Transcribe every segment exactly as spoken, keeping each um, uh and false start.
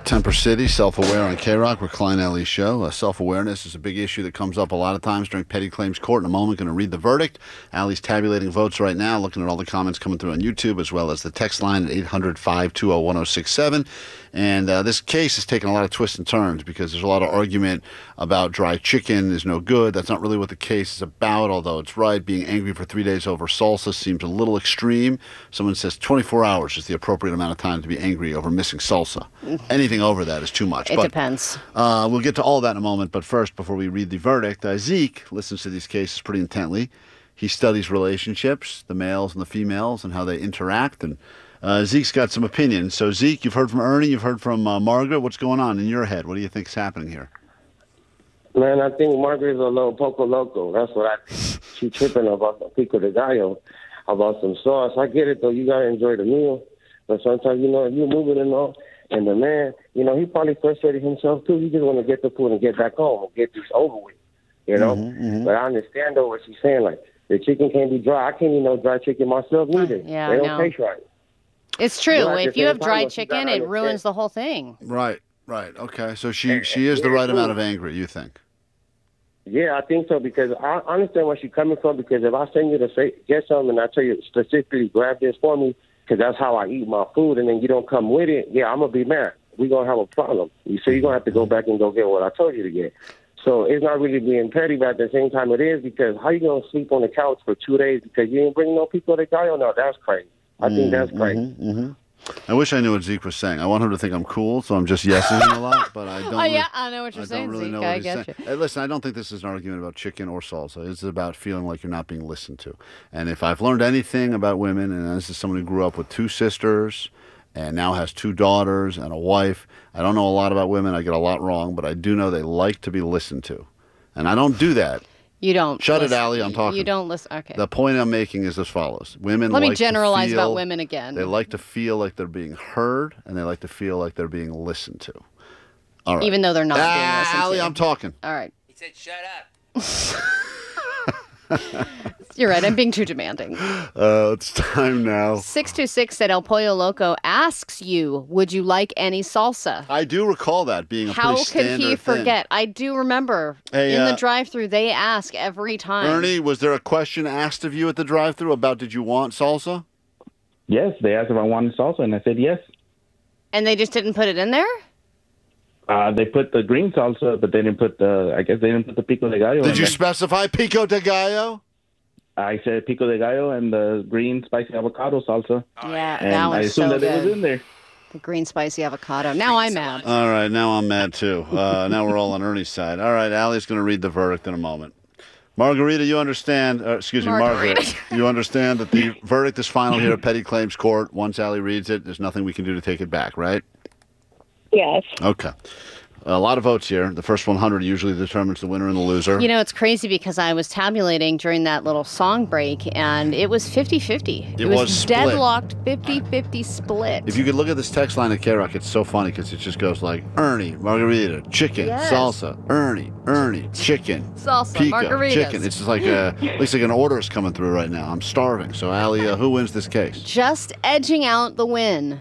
Temper City, Self-Aware on K-Rock. We're Klein Alley Show. Uh, self-awareness is a big issue that comes up a lot of times during petty claims court. In a moment, going to read the verdict. Allie's tabulating votes right now, looking at all the comments coming through on YouTube, as well as the text line at eight hundred, five two zero, one zero six seven. And uh, this case has taken a lot of twists and turns because there's a lot of argument about dry chicken is no good. That's not really what the case is about, although it's right. Being angry for three days over salsa seems a little extreme. Someone says twenty-four hours is the appropriate amount of time to be angry over missing salsa. Anything over that is too much. It but, depends. Uh, we'll get to all of that in a moment, but first, before we read the verdict, uh, Zeke listens to these cases pretty intently. He studies relationships, the males and the females, and how they interact, and Uh, Zeke's got some opinions. So, Zeke, you've heard from Ernie, you've heard from uh, Margaret. What's going on in your head? What do you think is happening here? Man, I think Margaret's a little poco loco. That's what I think. She's tripping about the pico de gallo, about some sauce. I get it, though. You got to enjoy the meal. But sometimes, you know, if you're moving and all, and the man, you know, he probably frustrated himself, too. He just want to get the food and get back home and get this over with, you know? Mm-hmm, mm-hmm. But I understand, though, what she's saying. Like, the chicken can't be dry. I can't eat no dry chicken myself, neither. Uh, yeah, they don't no. taste right. It's true. But at If the you same have time, dried what you chicken, gotta it ruins understand- the whole thing. Right, right. Okay, so she, she is the right amount of angry, you think? Yeah, I think so, because I understand where she's coming from, because if I send you to say, get something and I tell you specifically grab this for me, because that's how I eat my food, and then you don't come with it, yeah, I'm going to be mad. We're going to have a problem. You So you're going to have to go back and go get what I told you to get. So it's not really being petty, but at the same time it is, because how you going to sleep on the couch for two days because you didn't bring no people to gallo? No, that's crazy. I think that's crazy. Mm-hmm, mm-hmm. I wish I knew what Zeke was saying. I want him to think I'm cool, so I'm just yesing him a lot, but I don't. Oh, yeah, re- I know what you're I saying, don't really Zeke. know I what he's get saying. you. Hey, listen, I don't think this is an argument about chicken or salsa. It's about feeling like you're not being listened to. And if I've learned anything about women, and this is someone who grew up with two sisters and now has two daughters and a wife, I don't know a lot about women. I get a lot wrong, but I do know they like to be listened to. And I don't do that. You don't. Shut listen. it, Allie. I'm talking. You don't listen. Okay. The point I'm making is as follows. Women Let like me generalize to feel, about women again. They like to feel like they're being heard, and they like to feel like they're being listened to. All right. Even though they're not being ah, listened Allie, to. I'm talking. All right. He said, shut up. You're right. I'm being too demanding. Uh, it's time now. six two six at El Pollo Loco asks you, would you like any salsa? I do recall that being a How pretty could standard he thing. forget? I do remember. Hey, in uh, the drive-thru, they ask every time. Ernie, was there a question asked of you at the drive-thru about did you want salsa? Yes, they asked if I wanted salsa, and I said yes. And they just didn't put it in there? Uh, they put the green salsa, but they didn't put the, I guess they didn't put the pico de gallo in Did you there. specify pico de gallo? I said pico de gallo and the green spicy avocado salsa. Yeah, And that I one's assumed so that it was good. in there. The green spicy avocado. Now I'm mad. All right, now I'm mad too. Uh, now we're all on Ernie's side. All right, Allie's going to read the verdict in a moment. Margarita, you understand, uh, excuse me, Margarita. Margaret, you understand that the verdict is final here at Petty Claims Court. Once Allie reads it, there's nothing we can do to take it back, right? Yes. Okay. A lot of votes here. The first one hundred usually determines the winner and the loser. You know, it's crazy because I was tabulating during that little song break, and it was fifty-fifty. It, It was, was split. deadlocked fifty-fifty split. If you could look at this text line at K-Rock, it's so funny because it just goes like Ernie, Margarita, chicken, Yes. salsa, Ernie, Ernie, chicken, Salsa, pico, margaritas. chicken. It's just like a, at least like an order is coming through right now. I'm starving. So, Allie, uh, who wins this case? Just edging out the win.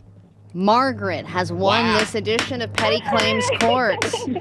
Margaret has won Wow. this edition of Petty Claims Court.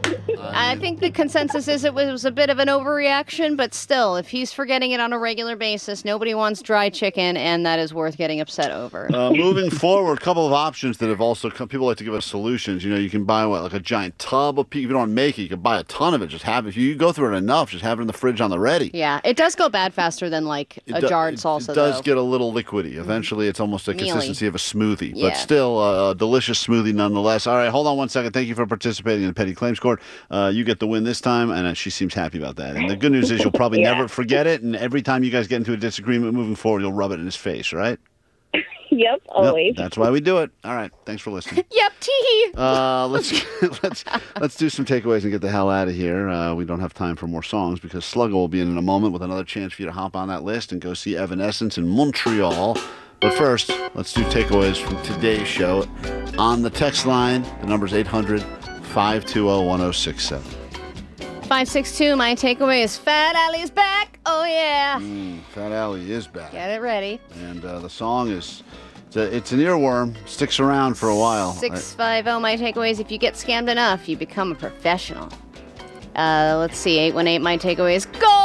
I think the consensus is it was a bit of an overreaction, but still, if he's forgetting it on a regular basis, nobody wants dry chicken, and that is worth getting upset over. Uh, moving forward, a couple of options that have also come. People like to give us solutions. You know, you can buy what, like a giant tub of pico. If you don't want to make it, you can buy a ton of it. Just have it. If you go through it enough, just have it in the fridge on the ready. Yeah, it does go bad faster than like It a do- jarred it- salsa, It does though. get a little liquidy. Eventually, it's almost a Mealy. consistency of a smoothie, Yeah. but still uh, a delicious smoothie nonetheless. All right, hold on one second. Thank you for participating in the Petty Claims Court. Uh, you get the win this time, and uh, she seems happy about that. And the good news is you'll probably Yeah. never forget it, and every time you guys get into a disagreement moving forward, you'll rub it in his face, right? Yep, Yep, always. that's why we do it. All right, thanks for listening. Yep, tee Uh, let's let's let's do some takeaways and get the hell out of here. Uh, we don't have time for more songs because Sluggo will be in in a moment with another chance for you to hop on that list and go see Evanescence in Montreal. But first, let's do takeaways from today's show. On the text line, the number's eight hundred, five two zero, one zero six seven. five six two, my takeaway is Fat Alley's back. Oh, yeah. Mm, Fat Alley is back. Get it ready. And uh, the song is It's, a, it's an earworm. Sticks around for a while. six five zero, my takeaways. If you get scammed enough, you become a professional. Uh, let's see, eight one eight, my takeaways. Go!